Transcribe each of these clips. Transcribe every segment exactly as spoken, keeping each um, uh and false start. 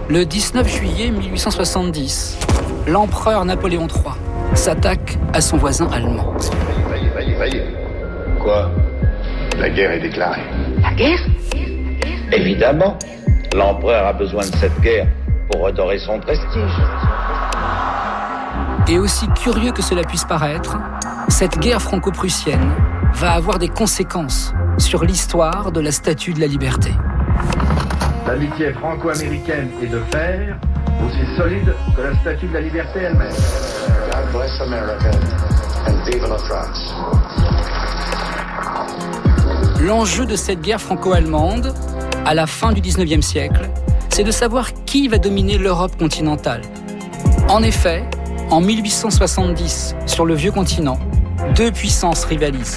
Le dix-neuf juillet mille huit cent soixante-dix, l'empereur Napoléon trois s'attaque à son voisin allemand. Voyez, voyez, voyez. Quoi ? La guerre est déclarée. La guerre ? Évidemment, l'empereur a besoin de cette guerre pour redorer son prestige. Et aussi curieux que cela puisse paraître, cette guerre franco-prussienne va avoir des conséquences sur l'histoire de la Statue de la Liberté. L'amitié franco-américaine est de fer, aussi solide que la Statue de la Liberté elle-même. God bless America and vive la France. L'enjeu de cette guerre franco-allemande, à la fin du dix-neuvième siècle, c'est de savoir qui va dominer l'Europe continentale. En effet, en mille huit cent soixante-dix, sur le vieux continent, deux puissances rivalisent.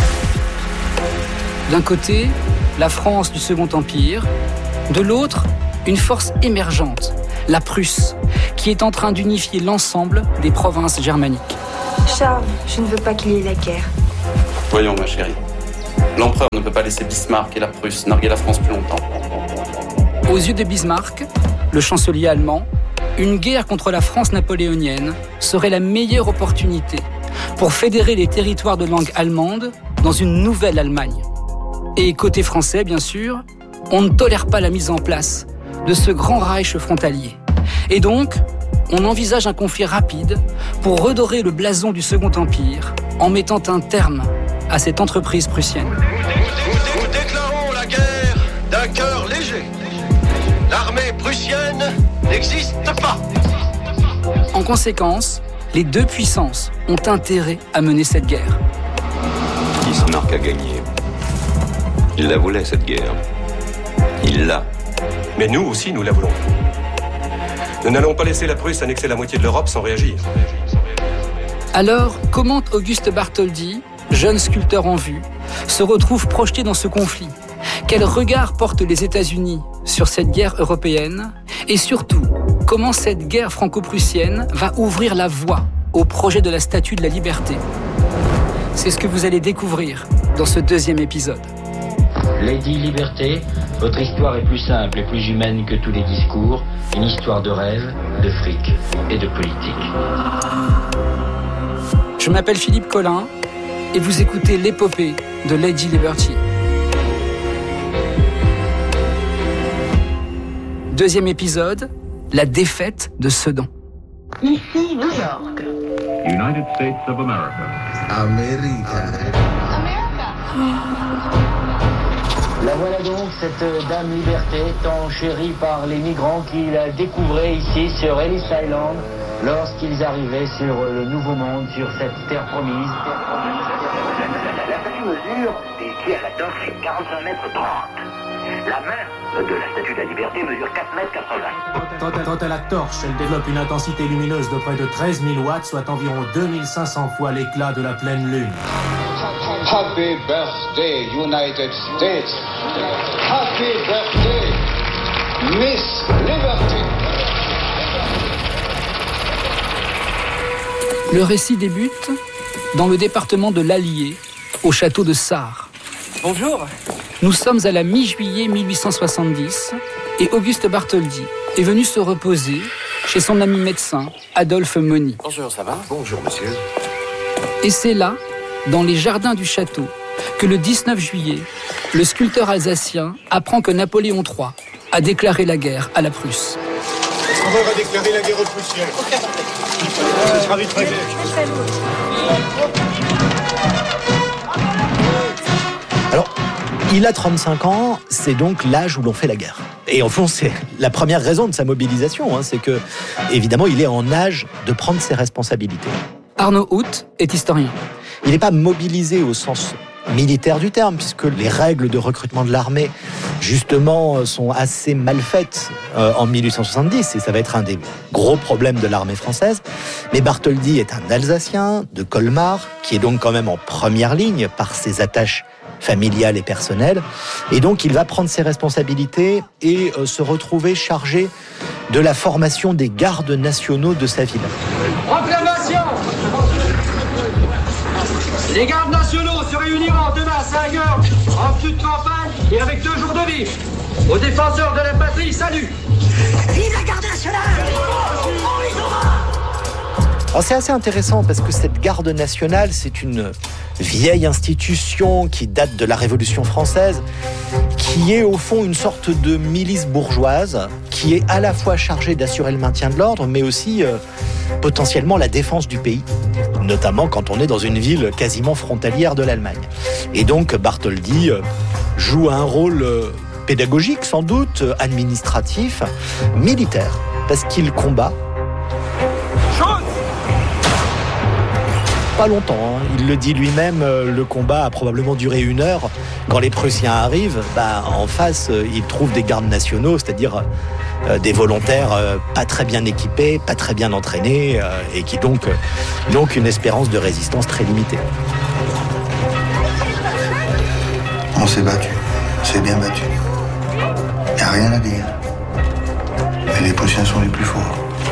D'un côté, la France du Second Empire, de l'autre, une force émergente, la Prusse, qui est en train d'unifier l'ensemble des provinces germaniques. Charles, je ne veux pas qu'il y ait la guerre. Voyons, ma chérie. L'empereur ne peut pas laisser Bismarck et la Prusse narguer la France plus longtemps. Aux yeux de Bismarck, le chancelier allemand, une guerre contre la France napoléonienne serait la meilleure opportunité pour fédérer les territoires de langue allemande dans une nouvelle Allemagne. Et côté français, bien sûr, on ne tolère pas la mise en place de ce grand Reich frontalier. Et donc, on envisage un conflit rapide pour redorer le blason du Second Empire en mettant un terme à cette entreprise prussienne. Nous, nous déclarons la guerre d'un cœur léger. L'armée prussienne n'existe pas. En conséquence, les deux puissances ont intérêt à mener cette guerre. Bismarck a gagné. Il la voulait, cette guerre. Il l'a. Mais nous aussi, nous la voulons. Nous n'allons pas laisser la Prusse annexer la moitié de l'Europe sans réagir. Alors, comment Auguste Bartholdi, jeune sculpteur en vue, se retrouve projeté dans ce conflit? Quel regard portent les États-Unis sur cette guerre européenne? Et surtout, comment cette guerre franco-prussienne va ouvrir la voie au projet de la Statue de la Liberté? C'est ce que vous allez découvrir dans ce deuxième épisode. Lady Liberté, votre histoire est plus simple et plus humaine que tous les discours. Une histoire de rêve, de fric et de politique. Je m'appelle Philippe Collin et vous écoutez l'épopée de Lady Liberty. Deuxième épisode, la défaite de Sedan. Ici, New York. United States of America. America. La voilà donc, cette dame Liberté, tant chérie par les migrants qui la découvraient ici sur Ellis Island lorsqu'ils arrivaient sur le Nouveau Monde, sur cette terre promise. La statue mesure, des pieds à la torche, quarante-cinq mètres trente. La main de la Statue de la Liberté mesure quatre mètres quatre-vingts. Quant à, quant à la torche, elle développe une intensité lumineuse de près de treize mille watts, soit environ deux mille cinq cents fois l'éclat de la pleine lune. Happy birthday, United States. Happy birthday, Miss Liberty. Le récit débute dans le département de l'Allier, au château de Sarre. Bonjour. Nous sommes à la mi-juillet mille huit cent soixante-dix et Auguste Bartholdi est venu se reposer chez son ami médecin, Adolphe Mony. Bonjour, ça va ? Bonjour, monsieur. Et c'est là, dans les jardins du château, que le dix-neuf juillet, le sculpteur alsacien apprend que Napoléon trois a déclaré la guerre à la Prusse. L'empereur a déclaré la guerre aux Prussiens. Ce sera vite réglé. Alors, il a trente-cinq ans, c'est donc l'âge où l'on fait la guerre. Et au fond, c'est la première raison de sa mobilisation, hein, c'est que, évidemment, il est en âge de prendre ses responsabilités. Arnaud Hout est historien. Il n'est pas mobilisé au sens militaire du terme, puisque les règles de recrutement de l'armée, justement, sont assez mal faites euh, en mille huit cent soixante-dix, et ça va être un des gros problèmes de l'armée française. Mais Bartholdi est un Alsacien de Colmar, qui est donc quand même en première ligne par ses attaches familiales et personnelles, et donc il va prendre ses responsabilités et euh, se retrouver chargé de la formation des gardes nationaux de sa ville. Proclamation! Les gardes nationaux se réuniront demain à cinq heures en toute campagne et avec deux jours de vif. Aux défenseurs de la patrie, salut! Vive la garde nationale! On les aura! Alors c'est assez intéressant parce que cette garde nationale, c'est une vieille institution qui date de la Révolution française, qui est au fond une sorte de milice bourgeoise, qui est à la fois chargée d'assurer le maintien de l'ordre, mais aussi euh, potentiellement la défense du pays, notamment quand on est dans une ville quasiment frontalière de l'Allemagne. Et donc Bartholdi euh, joue un rôle euh, pédagogique, sans doute, administratif, militaire, parce qu'il combat. Pas longtemps, hein. Il le dit lui-même, euh, le combat a probablement duré une heure. Quand les Prussiens arrivent, bah, en face, euh, ils trouvent des gardes nationaux, c'est-à-dire euh, des volontaires euh, pas très bien équipés, pas très bien entraînés, euh, et qui donc, euh, donc une espérance de résistance très limitée. On s'est battu, on s'est bien battu. Il n'y a rien à dire. Mais les Prussiens sont les plus forts.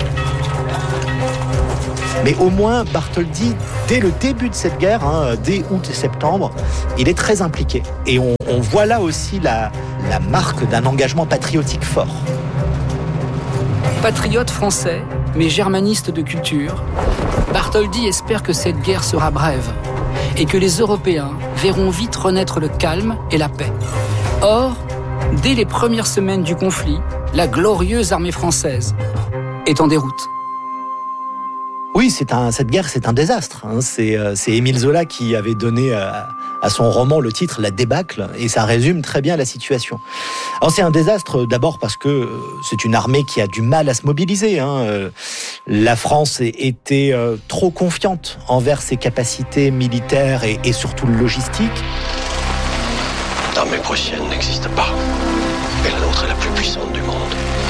Mais au moins, Bartholdi, dès le début de cette guerre, hein, dès août et septembre, il est très impliqué. Et on, on voit là aussi la, la marque d'un engagement patriotique fort. Patriote français, mais germaniste de culture, Bartholdi espère que cette guerre sera brève et que les Européens verront vite renaître le calme et la paix. Or, dès les premières semaines du conflit, la glorieuse armée française est en déroute. Oui, c'est un, cette guerre, c'est un désastre. Hein. C'est, euh, c'est Émile Zola qui avait donné à, à son roman le titre « La débâcle », et ça résume très bien la situation. Alors c'est un désastre d'abord parce que c'est une armée qui a du mal à se mobiliser. Hein. La France était euh, trop confiante envers ses capacités militaires et, et surtout logistiques. L'armée prussienne n'existe pas, mais la nôtre est la plus puissante du monde.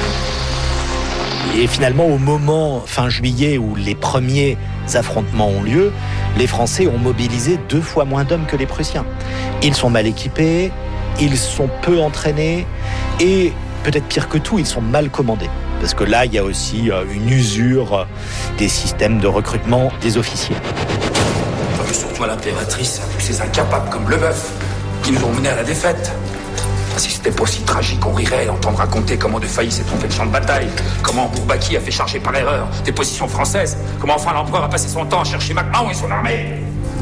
Et finalement, au moment, fin juillet, où les premiers affrontements ont lieu, les Français ont mobilisé deux fois moins d'hommes que les Prussiens. Ils sont mal équipés, ils sont peu entraînés, et peut-être pire que tout, ils sont mal commandés. Parce que là, il y a aussi une usure des systèmes de recrutement des officiers. Enfin, mais surtout à l'impératrice, ces incapables comme Lebeuf, qui nous ont menés à la défaite. Si c'était pas aussi tragique, on rirait d'entendre raconter comment De Failly s'est trompé de champ de bataille, comment Bourbaki a fait charger par erreur des positions françaises, comment enfin l'empereur a passé son temps à chercher MacMahon et son armée.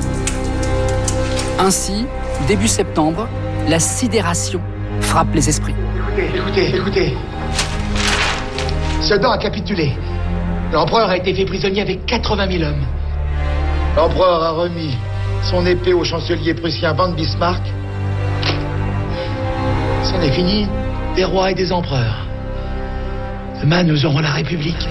Ainsi, début septembre, la sidération frappe les esprits. Écoutez, écoutez, écoutez. Sedan a capitulé. L'empereur a été fait prisonnier avec quatre-vingt mille hommes. L'empereur a remis son épée au chancelier prussien von Bismarck. C'en est fini des rois et des empereurs. Demain, nous aurons la République.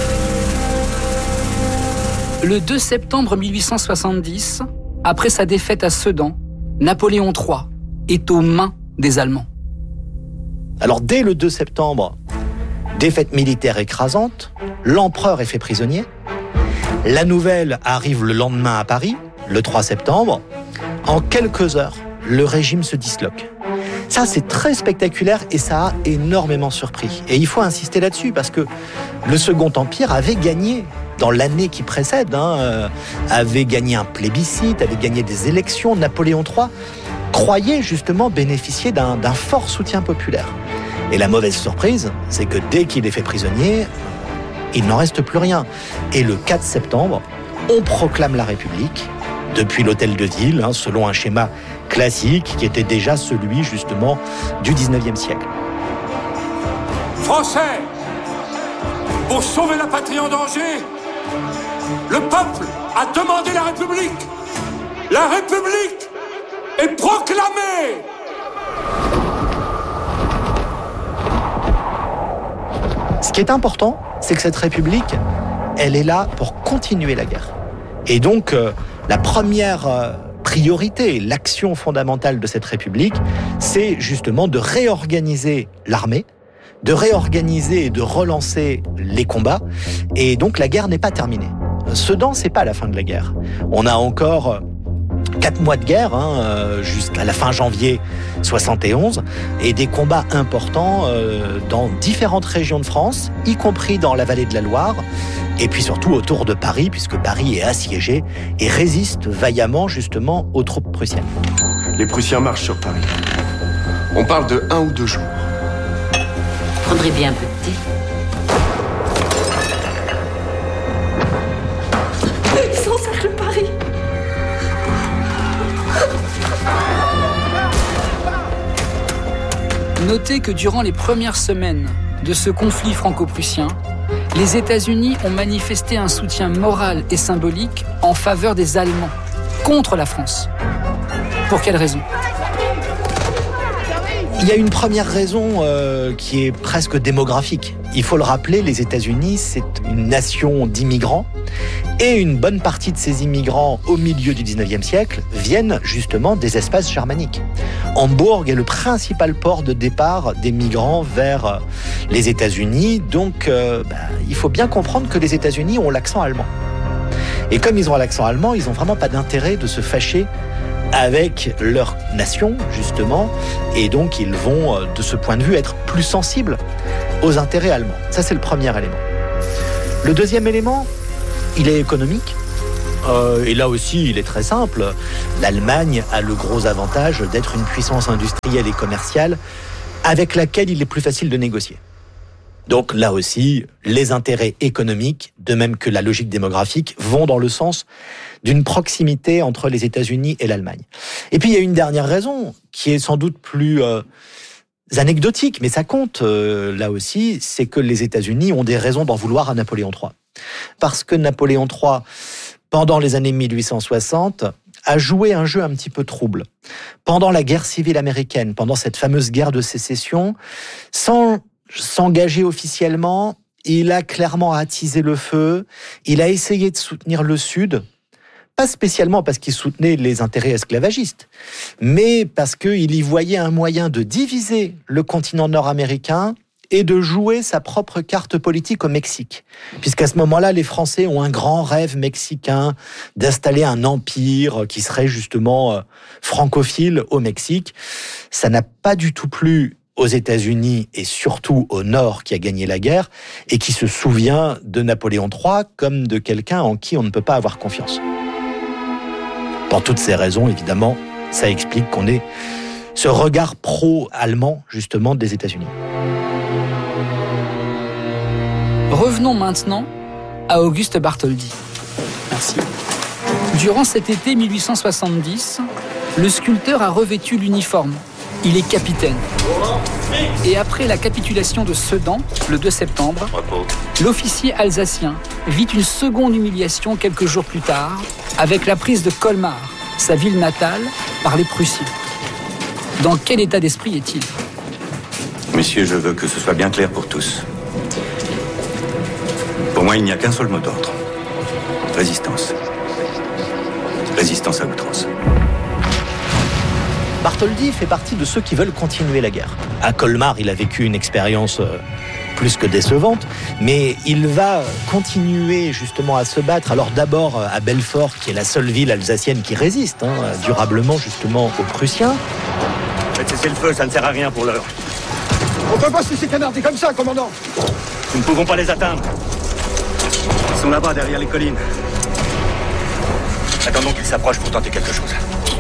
Le deux septembre mille huit cent soixante-dix, après sa défaite à Sedan, Napoléon trois est aux mains des Allemands. Alors dès le deux septembre, défaite militaire écrasante, l'empereur est fait prisonnier. La nouvelle arrive le lendemain à Paris, le trois septembre. En quelques heures, le régime se disloque. Ça, c'est très spectaculaire et ça a énormément surpris. Et il faut insister là-dessus parce que le Second Empire avait gagné dans l'année qui précède, hein, euh, avait gagné un plébiscite, avait gagné des élections. Napoléon trois croyait justement bénéficier d'un, d'un fort soutien populaire. Et la mauvaise surprise, c'est que dès qu'il est fait prisonnier, il n'en reste plus rien. Et le quatre septembre, on proclame la République depuis l'hôtel de ville, hein, selon un schéma classique qui était déjà celui justement du dix-neuvième siècle. Français, pour sauver la patrie en danger, le peuple a demandé la République. La République est proclamée. Ce qui est important, c'est que cette République, elle est là pour continuer la guerre. Et donc, euh, la première euh, priorité, l'action fondamentale de cette République, c'est justement de réorganiser l'armée, de réorganiser et de relancer les combats. Et donc, la guerre n'est pas terminée. Sedan, c'est pas la fin de la guerre. On a encore quatre mois de guerre, hein, jusqu'à la fin janvier soixante et onze, et des combats importants euh, dans différentes régions de France, y compris dans la vallée de la Loire, et puis surtout autour de Paris, puisque Paris est assiégé et résiste vaillamment justement aux troupes prussiennes. Les Prussiens marchent sur Paris. On parle de un ou deux jours. Faudrait voudrais bien un peu de thé. Ils encerclent Paris. Notez que durant les premières semaines de ce conflit franco-prussien, les États-Unis ont manifesté un soutien moral et symbolique en faveur des Allemands, contre la France. Pour quelle raison ? Il y a une première raison euh, qui est presque démographique. Il faut le rappeler, les États-Unis, c'est une nation d'immigrants. Et une bonne partie de ces immigrants, au milieu du dix-neuvième siècle, viennent justement des espaces germaniques. Hambourg est le principal port de départ des migrants vers les États-Unis. Donc, euh, bah, il faut bien comprendre que les États-Unis ont l'accent allemand. Et comme ils ont l'accent allemand, ils n'ont vraiment pas d'intérêt de se fâcher avec leur nation, justement. Et donc, ils vont, de ce point de vue, être plus sensibles aux intérêts allemands. Ça, c'est le premier élément. Le deuxième élément, il est économique. Euh, et là aussi, il est très simple. L'Allemagne a le gros avantage d'être une puissance industrielle et commerciale avec laquelle il est plus facile de négocier. Donc là aussi, les intérêts économiques, de même que la logique démographique, vont dans le sens d'une proximité entre les États-Unis et l'Allemagne. Et puis il y a une dernière raison, qui est sans doute plus euh, anecdotique, mais ça compte euh, là aussi, c'est que les États-Unis ont des raisons d'en vouloir à Napoléon trois. Parce que Napoléon trois, pendant les années mille huit cent soixante, a joué un jeu un petit peu trouble. Pendant la guerre civile américaine, pendant cette fameuse guerre de sécession, sans s'engager officiellement, il a clairement attisé le feu, il a essayé de soutenir le Sud, pas spécialement parce qu'il soutenait les intérêts esclavagistes, mais parce qu'il y voyait un moyen de diviser le continent nord-américain et de jouer sa propre carte politique au Mexique. Puisqu'à ce moment-là, les Français ont un grand rêve mexicain d'installer un empire qui serait justement francophile au Mexique. Ça n'a pas du tout plu aux États-Unis et surtout au Nord qui a gagné la guerre et qui se souvient de Napoléon trois comme de quelqu'un en qui on ne peut pas avoir confiance. Pour toutes ces raisons, évidemment, ça explique qu'on ait ce regard pro-allemand, justement, des États-Unis. Revenons maintenant à Auguste Bartholdi. Merci. Durant cet été mille huit cent soixante-dix, le sculpteur a revêtu l'uniforme. Il est capitaine. Et après la capitulation de Sedan, le deux septembre, l'officier alsacien vit une seconde humiliation quelques jours plus tard, avec la prise de Colmar, sa ville natale, par les Prussiens. Dans quel état d'esprit est-il ? Messieurs, je veux que ce soit bien clair pour tous. Pour moi, il n'y a qu'un seul mot d'ordre. Résistance. Résistance à outrance. Bartholdi fait partie de ceux qui veulent continuer la guerre. À Colmar, il a vécu une expérience plus que décevante, mais il va continuer justement à se battre. Alors d'abord à Belfort, qui est la seule ville alsacienne qui résiste hein, durablement justement aux Prussiens. Faites cesser le feu, ça ne sert à rien pour l'heure. On peut pas se laisser canarder comme ça, commandant. Nous ne pouvons pas les atteindre. Ils sont là-bas, derrière les collines. Attendons qu'ils s'approchent pour tenter quelque chose.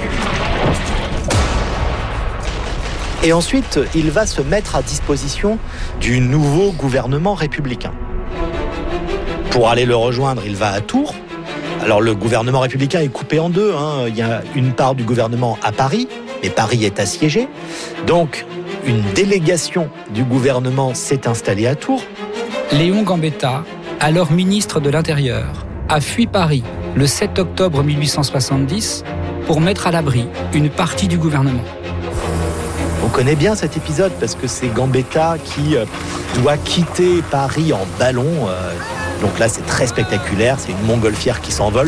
Et ensuite, il va se mettre à disposition du nouveau gouvernement républicain. Pour aller le rejoindre, il va à Tours. Alors le gouvernement républicain est coupé en deux. Hein. Il y a une part du gouvernement à Paris, mais Paris est assiégé. Donc, une délégation du gouvernement s'est installée à Tours. Léon Gambetta, alors ministre de l'Intérieur, a fui Paris le sept octobre mille huit cent soixante-dix pour mettre à l'abri une partie du gouvernement. On connaît bien cet épisode parce que c'est Gambetta qui doit quitter Paris en ballon. Donc là, c'est très spectaculaire. C'est une montgolfière qui s'envole.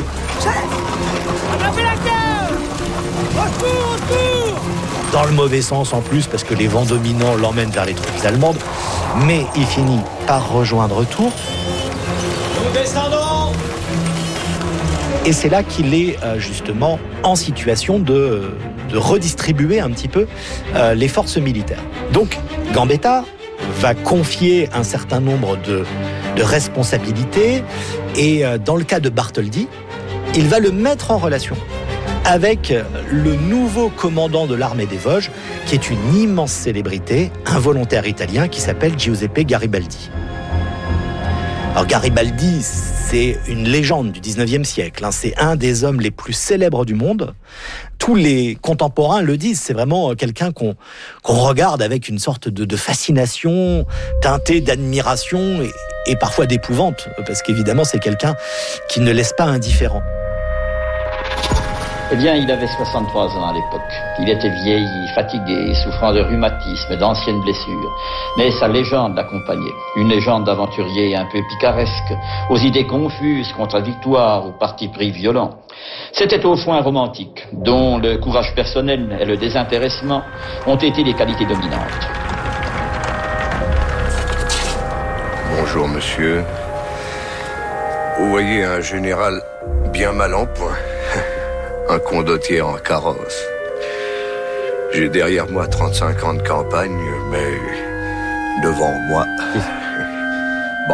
Dans le mauvais sens en plus, parce que les vents dominants l'emmènent vers les troupes allemandes. Mais il finit par rejoindre Tours. Nous descendons. Et c'est là qu'il est justement en situation de, de redistribuer un petit peu euh, les forces militaires. Donc Gambetta va confier un certain nombre de, de responsabilités et euh, dans le cas de Bartholdi, il va le mettre en relation avec le nouveau commandant de l'armée des Vosges, qui est une immense célébrité, un volontaire italien qui s'appelle Giuseppe Garibaldi. Alors Garibaldi, c'est une légende du dix-neuvième siècle, hein. C'est un des hommes les plus célèbres du monde. Tous les contemporains le disent, c'est vraiment quelqu'un qu'on, qu'on regarde avec une sorte de, de fascination, teintée d'admiration et, et parfois d'épouvante, parce qu'évidemment c'est quelqu'un qui ne laisse pas indifférent. Eh bien, il avait soixante-trois ans à l'époque. Il était vieilli, fatigué, souffrant de rhumatisme, d'anciennes blessures. Mais sa légende l'accompagnait. Une légende d'aventurier un peu picaresque, aux idées confuses, contradictoires, aux partis pris violents. C'était au fond un romantique, dont le courage personnel et le désintéressement ont été les qualités dominantes. Bonjour, monsieur. Vous voyez un général bien mal en point. Un condottier en carrosse. J'ai derrière moi trente-cinq ans de campagne, mais devant moi... Bon.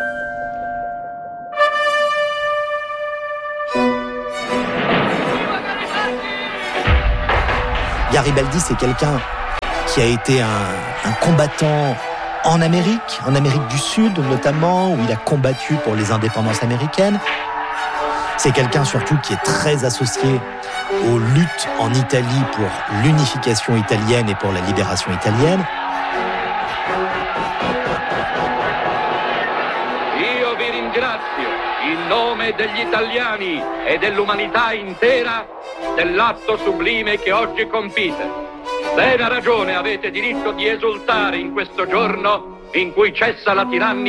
Garibaldi, c'est quelqu'un qui a été un, un combattant en Amérique, en Amérique du Sud notamment, où il a combattu pour les indépendances américaines. C'est quelqu'un surtout qui est très associé aux luttes en Italie pour l'unification italienne et pour la libération italienne. Io vi ringrazio in nome degli italiani e dell'umanità intera dell'atto sublime che oggi compite. Bene ragione avete diritto di esultare in questo giorno in cui cessa la tirannia